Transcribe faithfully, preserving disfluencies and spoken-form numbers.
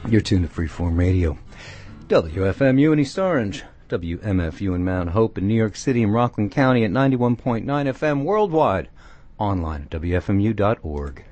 You're tuned to Freeform Radio. W F M U in East Orange, W M F U in Mount Hope in New York City and Rockland County at ninety-one point nine F M worldwide, online at W F M U dot org.